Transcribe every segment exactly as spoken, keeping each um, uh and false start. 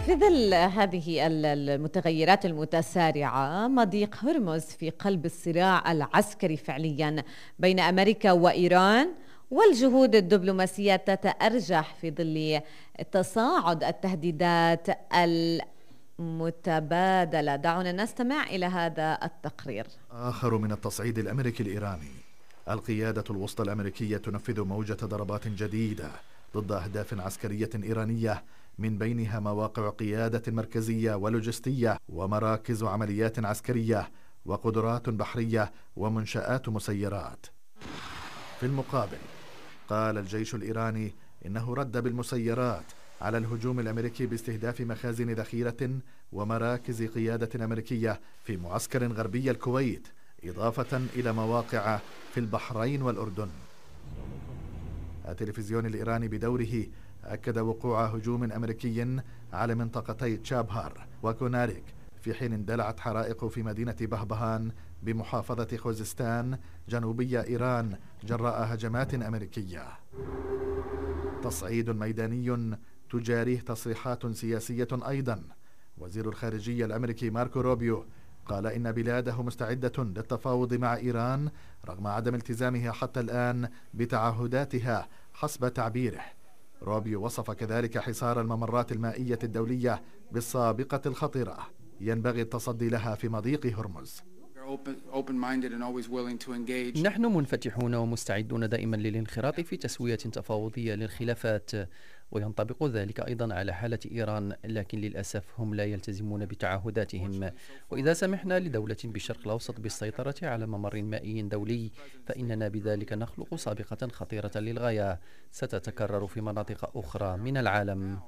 في ظل هذه المتغيرات المتسارعة، مضيق هرمز في قلب الصراع العسكري فعليا بين أمريكا وإيران، والجهود الدبلوماسية تتأرجح في ظل تصاعد التهديدات المتبادلة. دعونا نستمع إلى هذا التقرير. آخر من التصعيد الأمريكي الإيراني، القيادة الوسطى الأمريكية تنفذ موجة ضربات جديدة ضد أهداف عسكرية إيرانية، من بينها مواقع قيادة مركزية ولوجستية ومراكز عمليات عسكرية وقدرات بحرية ومنشآت مسيرات. في المقابل قال الجيش الإيراني إنه رد بالمسيرات على الهجوم الأمريكي باستهداف مخازن ذخيرة ومراكز قيادة أمريكية في معسكر غربي الكويت، إضافة إلى مواقع في البحرين والأردن. التلفزيون الإيراني بدوره أكد وقوع هجوم أمريكي على منطقتي تشابهار وكوناريك، في حين اندلعت حرائق في مدينة بهبهان بمحافظة خوزستان جنوبي إيران جراء هجمات أمريكية. تصعيد ميداني تجاريه تصريحات سياسية أيضا. وزير الخارجية الأمريكي ماركو روبيو قال إن بلاده مستعدة للتفاوض مع إيران رغم عدم التزامها حتى الآن بتعهداتها حسب تعبيره. روبيو وصف كذلك حصار الممرات المائية الدولية بالسابقة الخطيرة، ينبغي التصدي لها في مضيق هرمز. نحن منفتحون ومستعدون دائما للانخراط في تسوية تفاوضية للخلافات، وينطبق ذلك أيضا على حالة إيران، لكن للأسف هم لا يلتزمون بتعهداتهم. وإذا سمحنا لدولة بالشرق الأوسط بالسيطرة على ممر مائي دولي، فإننا بذلك نخلق سابقة خطيرة للغاية ستتكرر في مناطق أخرى من العالم.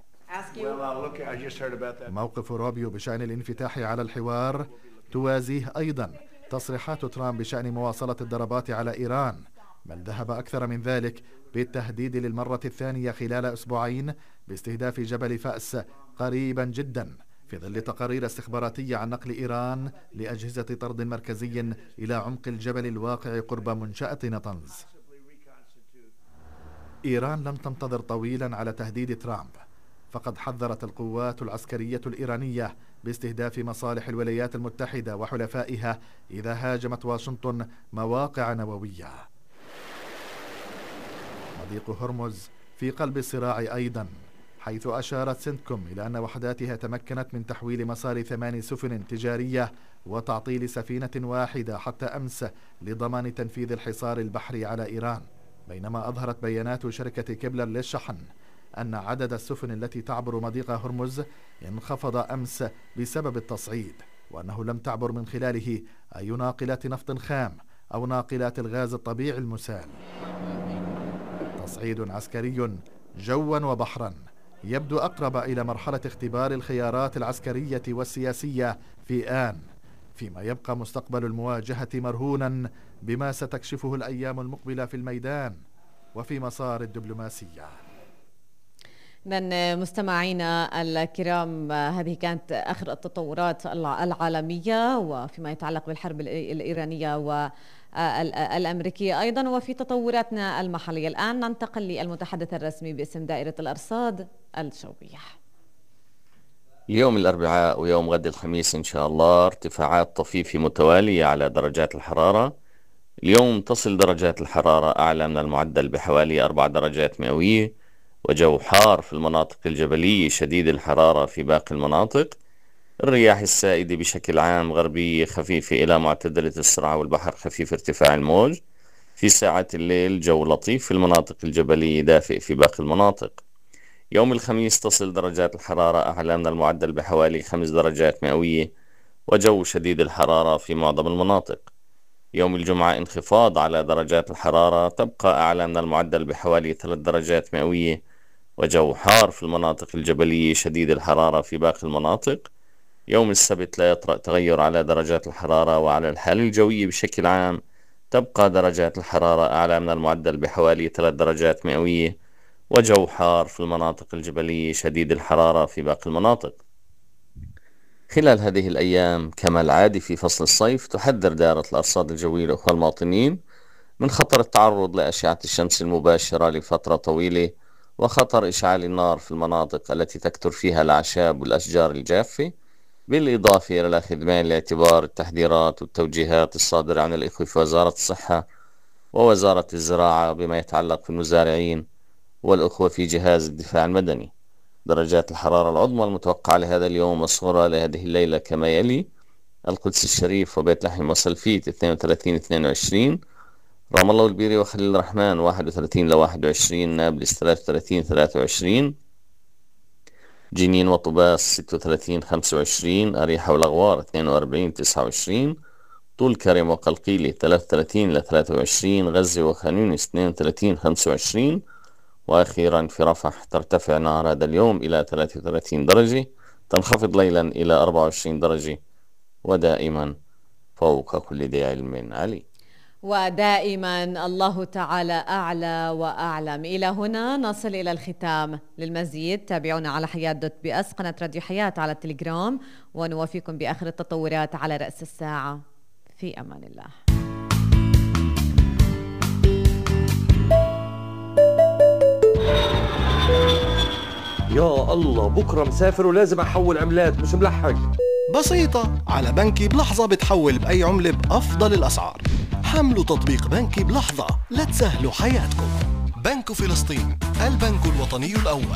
موقف روبيو بشأن الانفتاح على الحوار توازيه أيضا تصريحات ترامب بشأن مواصلة الضربات على إيران، بل ذهب أكثر من ذلك بالتهديد للمرة الثانية خلال أسبوعين باستهداف جبل فأس قريبا جدا، في ظل تقارير استخباراتية عن نقل إيران لأجهزة طرد مركزي إلى عمق الجبل الواقع قرب منشأة نطنز. إيران لم تنتظر طويلا على تهديد ترامب، فقد حذرت القوات العسكرية الإيرانية باستهداف مصالح الولايات المتحدة وحلفائها إذا هاجمت واشنطن مواقع نووية. مضيق هرمز في قلب الصراع أيضا، حيث أشارت سنتكوم إلى أن وحداتها تمكنت من تحويل مسار ثمان سفن تجارية وتعطيل سفينة واحدة حتى أمس لضمان تنفيذ الحصار البحري على إيران، بينما أظهرت بيانات شركة كيبلر للشحن أن عدد السفن التي تعبر مضيق هرمز انخفض أمس بسبب التصعيد، وأنه لم تعبر من خلاله أي ناقلات نفط خام أو ناقلات الغاز الطبيعي المسال. تصعيد عسكري جوا وبحرا يبدو أقرب إلى مرحلة اختبار الخيارات العسكرية والسياسية في آن، فيما يبقى مستقبل المواجهة مرهونا بما ستكشفه الأيام المقبلة في الميدان وفي مسار الدبلوماسية. إذن مستمعينا الكرام، هذه كانت آخر التطورات العالمية وفيما يتعلق بالحرب الإيرانية والأمريكية أيضا، وفي تطوراتنا المحلية. الآن ننتقل للمتحدث الرسمي باسم دائرة الأرصاد الجوية. اليوم الأربعاء ويوم غد الخميس إن شاء الله ارتفاعات طفيفة متوالية على درجات الحرارة. اليوم تصل درجات الحرارة أعلى من المعدل بحوالي أربع درجات مئوية، وجو حار في المناطق الجبلية شديد الحرارة في باقي المناطق. الرياح السائدة بشكل عام غربية خفيفة إلى معتدلة السرعة، والبحر خفيف ارتفاع الموج. في ساعات الليل جو لطيف في المناطق الجبلية، دافئ في باقي المناطق. يوم الخميس تصل درجات الحرارة أعلى من المعدل بحوالي خمس درجات مئوية، وجو شديد الحرارة في معظم المناطق. يوم الجمعة انخفاض على درجات الحرارة، تبقى أعلى من المعدل بحوالي ثلاث درجات مئوية، وجو حار في المناطق الجبلية شديد الحرارة في باقي المناطق. يوم السبت لا يطرأ تغير على درجات الحرارة، وعلى الحالة الجوية بشكل عام تبقى درجات الحرارة أعلى من المعدل بحوالي ثلاث درجات مئوية، وجو حار في المناطق الجبلية شديد الحرارة في باقي المناطق. خلال هذه الأيام كما العادي في فصل الصيف، تحذر دائرة الأرصاد الجوية الأخوة المواطنين من خطر التعرض لأشعة الشمس المباشرة لفترة طويلة، وخطر إشعال النار في المناطق التي تكثر فيها الأعشاب والأشجار الجافة، بالإضافة إلى الأخذ بعين الاعتبار التحذيرات والتوجيهات الصادرة عن الإخوة في وزارة الصحة ووزارة الزراعة بما يتعلق بالمزارعين والأخوة في جهاز الدفاع المدني. درجات الحرارة العظمى المتوقعة لهذا اليوم والصغرى لهذه الليلة كما يلي: القدس الشريف وبيت لحم وسلفيت اثنين وثلاثين اثنين وعشرين، رام الله والبيري وخليل الرحمن واحد وثلاثين إلى واحد وعشرين، نابلس ثلاثة وثلاثين ثلاثة وعشرين، جنين وطباس ستة وثلاثين خمسة وعشرين، أريحة والأغوار اثنين وأربعين تسعة وعشرين، طول كرم وقلقيلي ثلاثة وثلاثين إلى ثلاثة وعشرين، غزة وخان يونس اثنين وثلاثين خمسة وعشرين، وأخيرا في رفح ترتفع نهار هذا اليوم إلى ثلاثة وثلاثين درجة، تنخفض ليلا إلى أربعة وعشرين درجة، ودائما فوق كل ذي علم علي. ودائما الله تعالى أعلى وأعلم. إلى هنا نصل إلى الختام. للمزيد تابعونا على حياة دوت بي أس، قناة راديو حياة على التليجرام، ونوافيكم بآخر التطورات على رأس الساعة. في أمان الله. يا الله، بكرة مسافر ولازم أحول عملات، مش ملحق. بسيطة، على بنكي بلحظة بتحول بأي عملة بأفضل الأسعار. حملوا تطبيق بنكي بلحظة لتسهلوا حياتكم. بنك فلسطين، البنك الوطني الأول.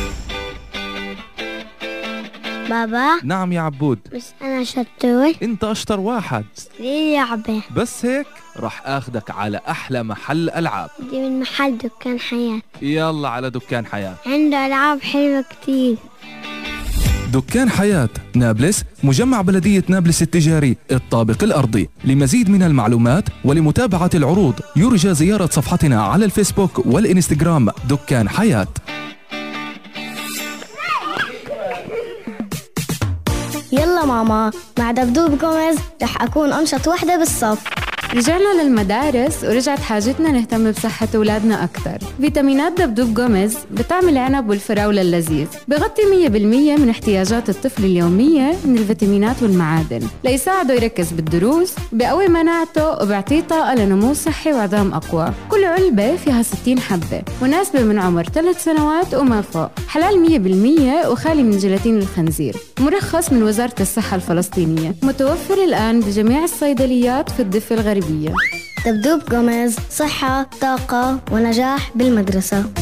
بابا. نعم يا عبود. بس أنا شطور. أنت أشطر واحد. ليه لعبة؟ بس هيك رح أخدك على أحلى محل ألعاب. دي من محل دكان حياة. يلا على دكان حياة، عنده ألعاب حلوة كتير. دكان حياة نابلس، مجمع بلدية نابلس التجاري، الطابق الأرضي. لمزيد من المعلومات ولمتابعة العروض يرجى زيارة صفحتنا على الفيسبوك والإنستغرام دكان حياة. يلا ماما، مع دبدوب جوميز رح أكون أنشط وحدة بالصف. رجعنا للمدارس ورجعت حاجتنا نهتم بصحة أولادنا أكثر. فيتامينات دبدوب جوميز بطعم العنب والفراولة اللذيذ، بغطي مية بالمية من احتياجات الطفل اليومية من الفيتامينات والمعادن، ليساعده يركز بالدروس، بقوي مناعته وبيعطيه طاقة لنمو صحي وعظام أقوى. كل علبة فيها ستين حبة، مناسبة من عمر ثلاث سنوات وما فوق، حلال مية بالمية وخالي من جيلاتين الخنزير، مرخص من وزارة الصحة الفلسطينية، متوفر الآن بجميع الصيدليات في الضفة الغربية. دبدوب جوميز، صحة، طاقة ونجاح بالمدرسة.